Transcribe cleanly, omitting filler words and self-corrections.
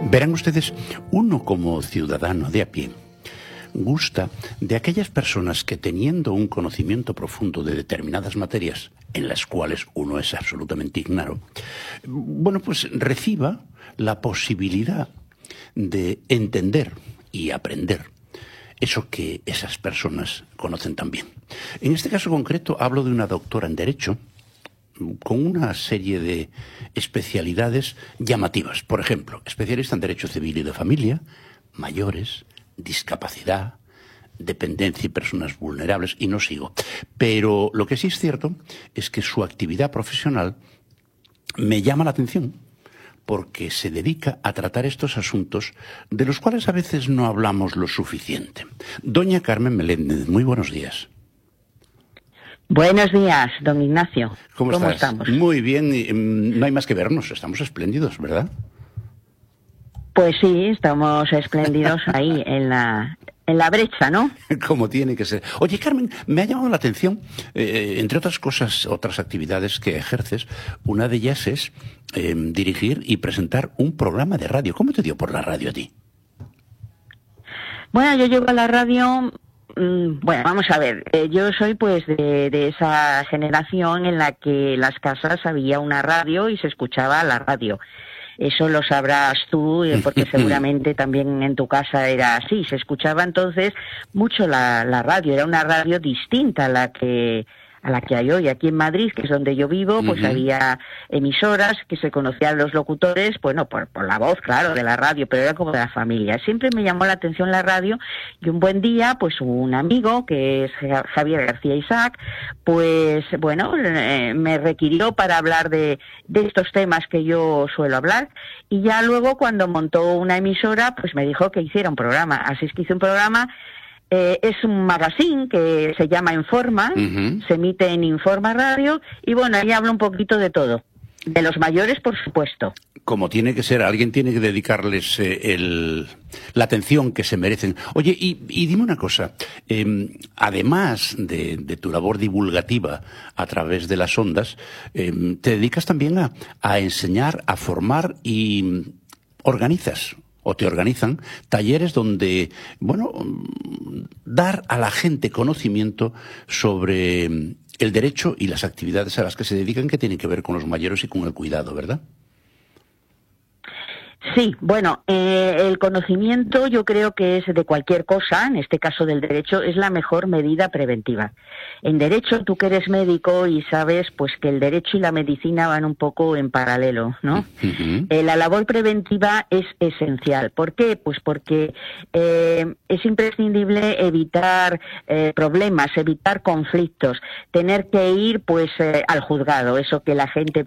Verán ustedes, uno como ciudadano de a pie gusta de aquellas personas que, teniendo un conocimiento profundo de determinadas materias en las cuales uno es absolutamente ignaro, bueno, pues reciba la posibilidad de entender y aprender eso que esas personas conocen tan bien. En este caso concreto hablo de una doctora en Derecho con una serie de especialidades llamativas. Por ejemplo, especialista en Derecho Civil y de Familia, mayores, discapacidad, dependencia y personas vulnerables, y no sigo. Pero lo que sí es cierto es que su actividad profesional me llama la atención porque se dedica a tratar estos asuntos de los cuales a veces no hablamos lo suficiente. Doña Carmen Meléndez, muy buenos días. Buenos días, don Ignacio. ¿Cómo estamos? Muy bien, no hay más que vernos, estamos espléndidos, ¿verdad? Pues sí, estamos espléndidos ahí en la brecha, ¿no? Como tiene que ser. Oye, Carmen, me ha llamado la atención, entre otras cosas, otras actividades que ejerces, una de ellas es dirigir y presentar un programa de radio. ¿Cómo te dio por la radio a ti? Bueno, yo llego a la radio. Bueno, vamos a ver, yo soy pues de esa generación en la que en las casas había una radio y se escuchaba la radio. Eso lo sabrás tú, porque seguramente también en tu casa era así. Se escuchaba entonces mucho la radio, era una radio distinta a la que hay hoy. Aquí en Madrid, que es donde yo vivo, pues había emisoras que se conocían los locutores, bueno, por la voz, claro, de la radio, pero era como de la familia. Siempre me llamó la atención la radio y un buen día, pues un amigo, que es Javier García Isaac, pues bueno, me requirió para hablar de estos temas que yo suelo hablar, y ya luego cuando montó una emisora, pues me dijo que hiciera un programa. Así es que hice un programa. Es un magazine que se llama Informa, se emite en Informa Radio, y bueno, ahí hablo un poquito de todo. De los mayores, por supuesto. Como tiene que ser, alguien tiene que dedicarles la atención que se merecen. Oye, y dime una cosa, además de tu labor divulgativa a través de las ondas, te dedicas también a enseñar, a formar y organizas o te organizan talleres donde, bueno, dar a la gente conocimiento sobre el derecho y las actividades a las que se dedican, que tienen que ver con los mayores y con el cuidado, ¿verdad? Sí, bueno, el conocimiento yo creo que es de cualquier cosa, en este caso del derecho, es la mejor medida preventiva. En derecho, tú que eres médico y sabes pues que el derecho y la medicina van un poco en paralelo, ¿no? La labor preventiva es esencial. ¿Por qué? Pues porque es imprescindible evitar problemas, evitar conflictos, tener que ir pues al juzgado, eso que la gente